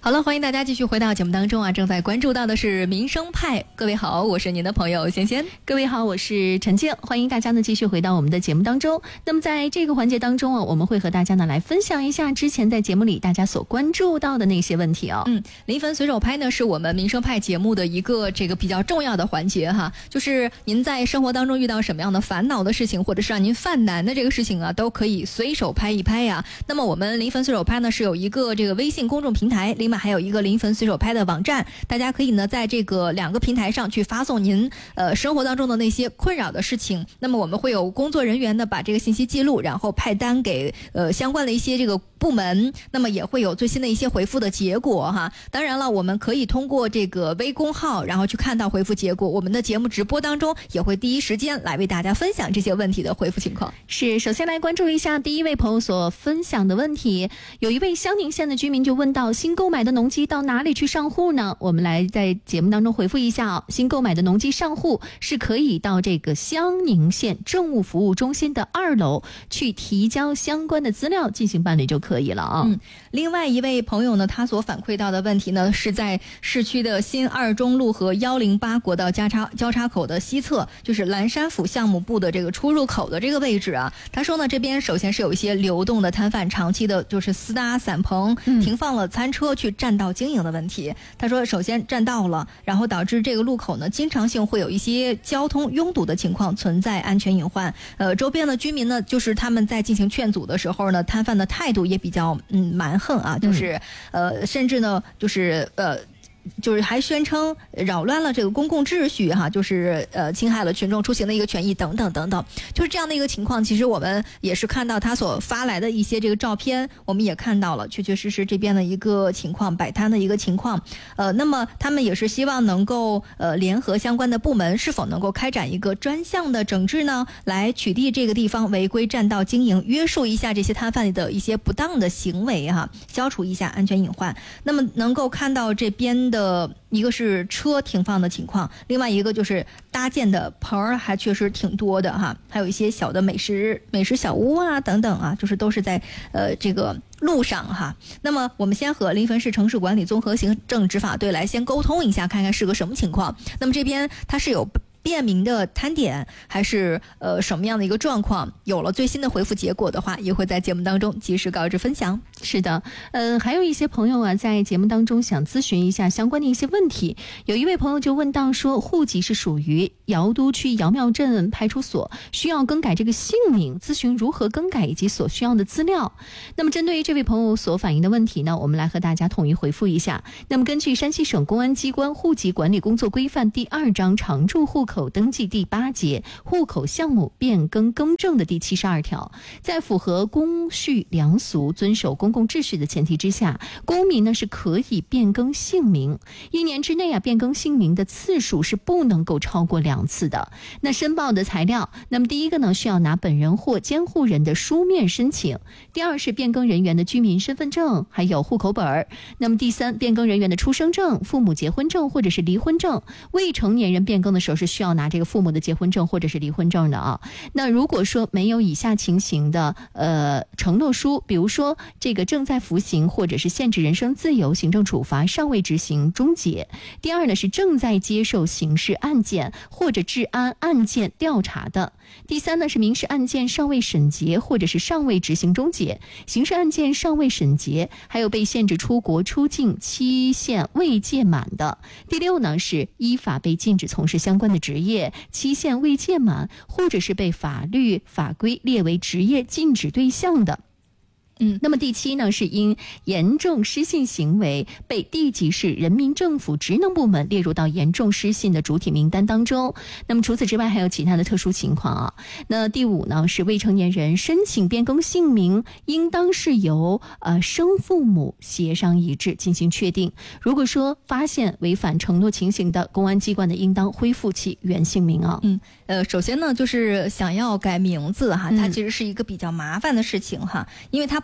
好了，欢迎大家继续回到节目当中啊！正在关注到的是民生派。各位好，我是您的朋友仙仙。 各位好，我是陈静。欢迎大家呢继续回到我们的节目当中。那么在这个环节当中啊，我们会和大家呢来分享一下之前在节目里大家所关注到的那些问题哦。 临汾随手拍呢是我们民生派节目的一个比较重要的环节哈，就是您在生活当中遇到什么样的烦恼的事情，或者是让您犯难的这个事情啊，都可以随手拍一拍呀。那么我们临汾随手拍呢是有一个微信公众平台，另外还有一个临汾随手拍的网站，大家可以呢在这个2个平台上去发送您生活当中的那些困扰的事情。那么我们会有工作人员呢把这个信息记录，然后派单给相关的一些部门，那么也会有最新的一些回复的结果哈。当然了，我们可以通过这个微公号，然后去看到回复结果。我们的节目直播当中也会第一时间来为大家分享这些问题的回复情况。 是，首先来关注一下第一位朋友所分享的问题。有一位襄宁县的居民就问到，新购买的农机到哪里去上户呢？我们来在节目当中回复一下哦。新购买的农机上户是可以到这个襄宁县政务服务中心的2楼去提交相关的资料进行办理就可以了啊。 另外一位朋友呢，他所反馈到的问题呢，是在市区的新2中路和108国道交叉口的西侧，就是蓝山府项目部的这个出入口的这个位置啊。他说呢，这边首先是有一些流动的摊贩长期的就是私搭散棚，停放了餐车去占道经营的问题。他说首先占道了，然后导致这个路口呢经常性会有一些交通拥堵的情况，存在安全隐患。周边的居民呢，就是他们在进行劝阻的时候呢，摊贩的态度也比较蛮横啊，就是甚至呢就是还宣称扰乱了这个公共秩序哈，就是侵害了群众出行的一个权益等等等等，就是这样的一个情况。其实我们也是看到他所发来的一些这个照片，我们也看到了确确实实这边的一个情况，摆摊的一个情况。那么他们也是希望能够联合相关的部门，是否能够开展一个专项的整治呢，来取缔这个地方违规占道经营，约束一下这些摊贩的一些不当的行为哈，消除一下安全隐患。那么能够看到这边的一个是车停放的情况，另外一个就是搭建的棚还确实挺多的哈，还有一些小的美食小屋啊等等啊，就是都是在这个路上哈。那么我们先和临汾市城市管理综合行政执法队来先沟通一下，看看是个什么情况。那么这边它是有便民的摊点，还是什么样的一个状况？有了最新的回复结果的话，也会在节目当中及时告知分享。 是的，还有一些朋友啊，在节目当中想咨询一下相关的一些问题。有一位朋友就问到说，户籍是属于瑶都区瑶庙镇派出所，需要更改这个姓名，咨询如何更改以及所需要的资料。那么针对于这位朋友所反映的问题呢，我们来和大家统一回复一下。那么根据山西省公安机关户籍管理工作规范第2章常住户口登记第8节户口项目变更更正的第72条，在符合公序良俗、遵守公共秩序的前提之下，公民呢是可以变更姓名。1年之内啊，变更姓名的次数是不能够超过2次的。那申报的材料，那么第一个呢，需要拿本人或监护人的书面申请；第二是变更人员的居民身份证，还有户口本；那么第三，变更人员的出生证、父母结婚证或者是离婚证。未成年人变更的时候是需要拿这个父母的结婚证或者是离婚证的啊。那如果说没有以下情形的承诺书，比如说这个正在服刑或者是限制人身自由行政处罚尚未执行终结；第二呢是正在接受刑事案件或者治安案件调查的；第三呢是民事案件尚未审结或者是尚未执行终结，刑事案件尚未审结，还有被限制出国出境期限未届满的；第六呢是依法被禁止从事相关的职业，期限未届满，或者是被法律法规列为职业禁止对象的。那么第七呢，是因严重失信行为被地级市人民政府职能部门列入到严重失信的主体名单当中。那么除此之外还有其他的特殊情况啊。那第五呢，是未成年人申请变更姓名，应当是由生父母协商一致进行确定。如果说发现违反承诺情形的，公安机关呢应当恢复其原姓名啊。 首先呢，就是想要改名字哈，它其实是一个比较麻烦的事情哈，因为它不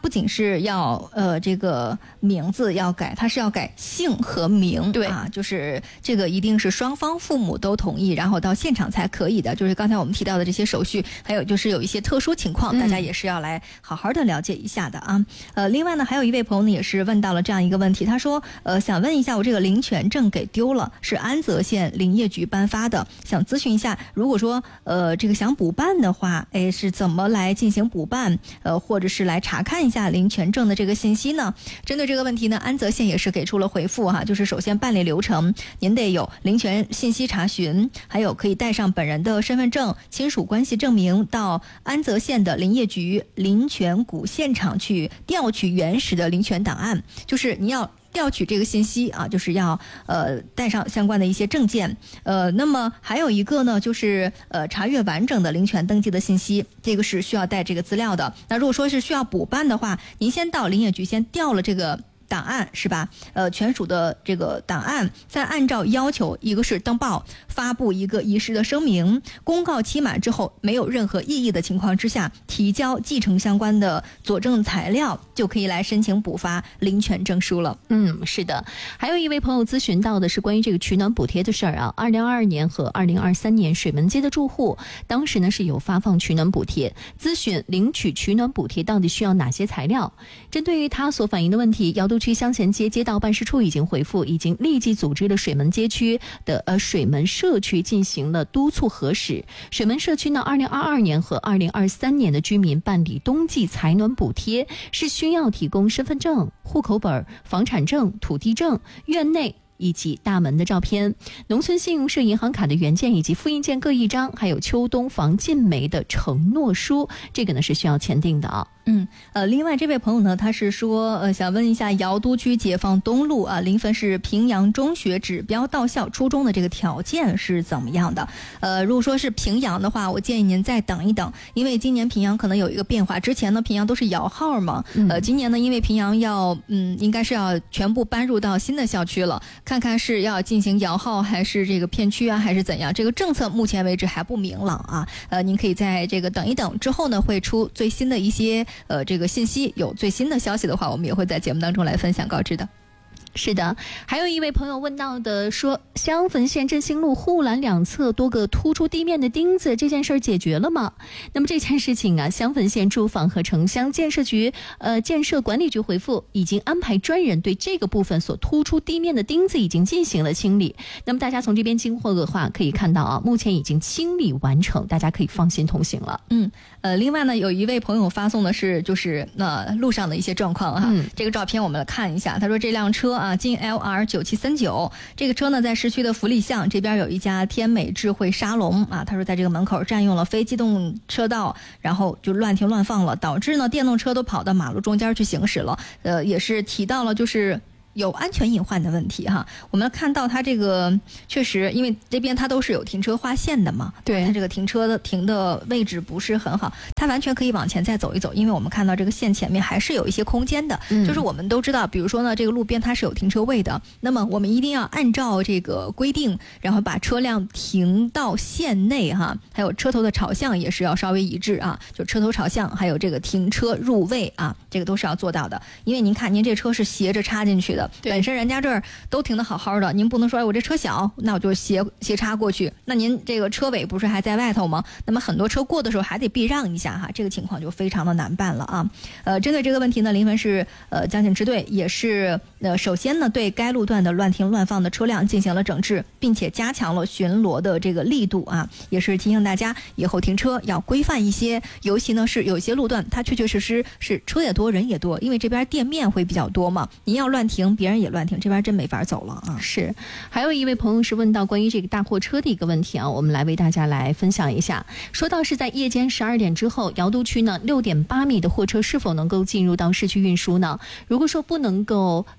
不仅是要这个名字要改，它是要改姓和名。 对啊，就是这个一定是双方父母都同意，然后到现场才可以的。就是刚才我们提到的这些手续，还有就是有一些特殊情况，大家也是要来好好的了解一下的啊。另外呢，还有一位朋友呢也是问到了这样一个问题，他说想问一下，我这个林权证给丢了，是安泽县林业局颁发的，想咨询一下，如果说这个想补办的话，是怎么来进行补办？或者是来查看一下林权证的这个信息呢？针对这个问题呢，安泽县也是给出了回复哈，就是首先办理流程，您得有林权信息查询，还有可以带上本人的身份证、亲属关系证明，到安泽县的林业局林权谷现场去调取原始的林权档案，就是你要调取这个信息啊，就是要带上相关的一些证件。那么还有一个呢，就是查阅完整的林权登记的信息，这个是需要带这个资料的。那如果说是需要补办的话，您先到林业局先调了这个档案是吧？全属的这个档案，再按照要求，一个是登报发布一个遗失的声明，公告期满之后，没有任何异议的情况之下，提交继承相关的佐证材料，就可以来申请补发林权证书了。 是的。还有一位朋友咨询到的是关于这个取暖补贴的事儿啊。2022年和2023年水门街的住户，当时呢是有发放取暖补贴，咨询领取取暖补贴到底需要哪些材料。针对于他所反映的问题，瑶都区香前街街道办事处已经回复，已经立即组织了水门街区的水门社区进行了督促核实。水门社区呢，2022年和2023年的居民办理冬季采暖补贴是需要提供身份证、户口本、房产证、土地证、院内以及大门的照片、农村信用社银行卡的原件以及复印件各一张，还有秋冬防浸霉的承诺书，这个呢是需要签订的啊。 另外这位朋友呢，他是说想问一下瑶都区解放东路啊临汾市平阳中学指标到校初中的这个条件是怎么样的？如果说是平阳的话，我建议您再等一等，因为今年平阳可能有一个变化，之前呢平阳都是摇号嘛，今年呢因为平阳要应该是要全部搬入到新的校区了，看看是要进行摇号还是这个片区啊还是怎样，这个政策目前为止还不明朗啊。您可以在这个等一等，之后呢会出最新的一些这个信息，有最新的消息的话，我们也会在节目当中来分享告知的。 是的。还有一位朋友问到的说，香汾县振兴路护栏两侧多个突出地面的钉子，这件事儿解决了吗？那么这件事情啊，香汾县住房和城乡建设局建设管理局回复，已经安排专人对这个部分所突出地面的钉子已经进行了清理。那么大家从这边经过的话可以看到啊，目前已经清理完成，大家可以放心同行了。 另外呢，有一位朋友发送的是就是路上的一些状况哈，这个照片我们来看一下。他说这辆车啊，京 LR9739，这个车呢在市区的福利巷这边有一家天美智慧沙龙啊，他说在这个门口占用了非机动车道，然后就乱停乱放了，导致呢电动车都跑到马路中间去行驶了。也是提到了就是有安全隐患的问题哈。我们看到它这个确实，因为这边它都是有停车划线的嘛， 对， 它这个停车的停的位置不是很好，它完全可以往前再走一走，因为我们看到这个线前面还是有一些空间的。就是我们都知道，比如说呢，这个路边它是有停车位的，那么我们一定要按照这个规定，然后把车辆停到线内哈，还有车头的朝向也是要稍微一致啊，就车头朝向，还有这个停车入位啊，这个都是要做到的。因为您看，您这车是斜着插进去的。本身人家这儿都停得好好的，您不能说我这车小，那我就斜插过去，那您这个车尾不是还在外头吗？那么很多车过的时候还得避让一下哈，这个情况就非常的难办了啊。针对这个问题呢，临汾市交警支队也是首先呢对该路段的乱停乱放的车辆进行了整治，并且加强了巡逻的这个力度啊，也是提醒大家以后停车要规范一些，尤其呢是有些路段它确确实实是车也多人也多，因为这边店面会比较多嘛，您要乱停别人也乱停，这边真没法走了啊。 是。还有一位朋友是问到关于这个大货车的一个问题啊，我们来为大家来分享一下。说到是在夜间12点之后，瑶都区呢6.8米的货车是否能够进入到市区运输呢？如果说不能够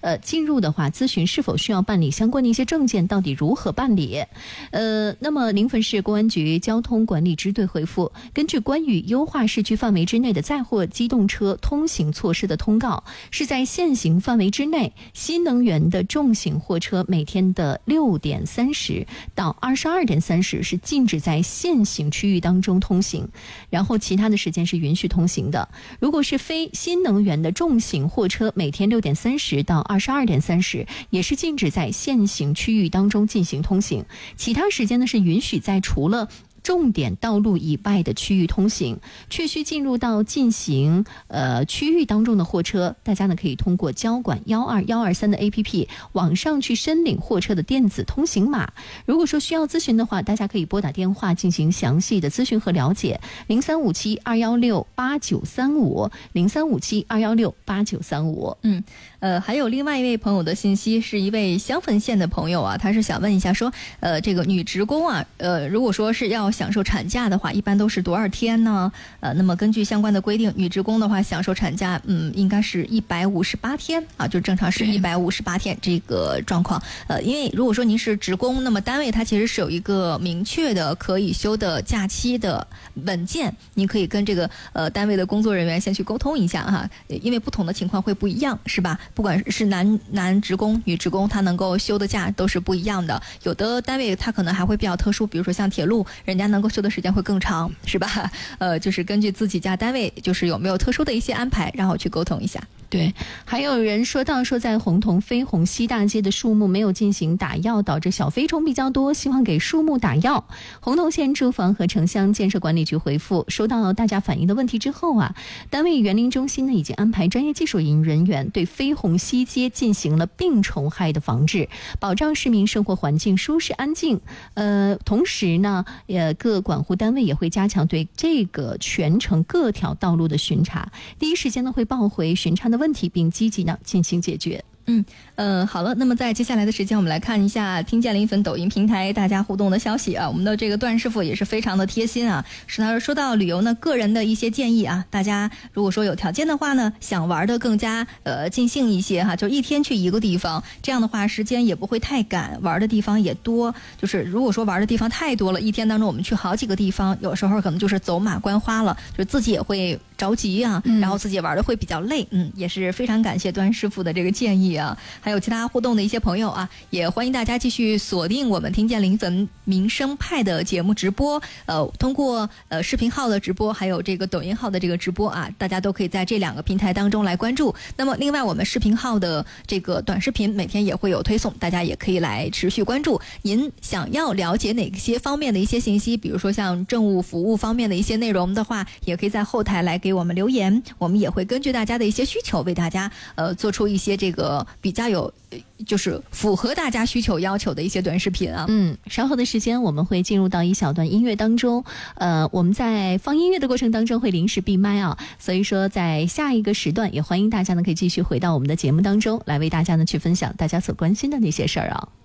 进入的话，咨询是否需要办理相关的一些证件，到底如何办理？那么临汾市公安局交通管理支队回复，根据关于优化市区范围之内的载货机动车通行措施的通告，是在现行范围之内，新能源的重型货车每天的6点30到22点30是禁止在现行区域当中通行，然后其他的时间是允许通行的。如果是非新能源的重型货车，每天6点30到22点30也是禁止在现行区域当中进行通行，其他时间呢是允许在除了重点道路以外的区域通行。确需进入到进行区域当中的货车，大家呢可以通过交管12123的 APP 网上去申领货车的电子通行码。如果说需要咨询的话，大家可以拨打电话进行详细的咨询和了解，0357216895 0357216895。 还有另外一位朋友的信息，是一位襄汾县的朋友啊，他是想问一下说，这个女职工啊，如果说是要享受产假的话，一般都是多少天呢？那么根据相关的规定，女职工的话享受产假，应该是158天啊，就正常是158天这个状况。因为如果说您是职工，那么单位它其实是有一个明确的可以休的假期的文件，您可以跟这个单位的工作人员先去沟通一下哈，因为不同的情况会不一样，是吧？不管是男职工、女职工，他能够休的假都是不一样的。有的单位它可能还会比较特殊，比如说像铁路，人家能够休的时间会更长，是吧？就是根据自己家单位，就是有没有特殊的一些安排，然后去沟通一下。 对，还有人说到说在洪洞飞鸿西大街的树木没有进行打药，导致小飞虫比较多，希望给树木打药。洪洞县住房和城乡建设管理局回复，收到大家反映的问题之后啊，单位园林中心呢已经安排专业技术人员对飞鸿西街进行了病虫害的防治，保障市民生活环境舒适安静。同时呢，各管护单位也会加强对这个全程各条道路的巡查，第一时间呢会报回巡查的问题，并积极呢进行解决。 好了，那么在接下来的时间，我们来看一下听见临汾抖音平台大家互动的消息啊。我们的这个段师傅也是非常的贴心啊，是他说到旅游呢，个人的一些建议啊，大家如果说有条件的话呢，想玩的更加尽兴一些哈，就一天去一个地方，这样的话时间也不会太赶，玩的地方也多。就是如果说玩的地方太多了，一天当中我们去好几个地方，有时候可能就是走马观花了，就自己也会着急啊，然后自己玩的会比较累。也是非常感谢段师傅的这个建议啊。还有其他互动的一些朋友啊，也欢迎大家继续锁定我们听见临汾民生派的节目直播，通过视频号的直播，还有这个抖音号的这个直播啊，大家都可以在这2个平台当中来关注。那么另外我们视频号的这个短视频每天也会有推送，大家也可以来持续关注。您想要了解哪些方面的一些信息，比如说像政务服务方面的一些内容的话，也可以在后台来给我们留言，我们也会根据大家的一些需求为大家做出一些这个比较有就是符合大家需求要求的一些短视频啊。 稍后的时间我们会进入到一小段音乐当中，我们在放音乐的过程当中会临时闭麦啊，所以说在下一个时段也欢迎大家呢可以继续回到我们的节目当中来为大家呢去分享大家所关心的那些事儿啊。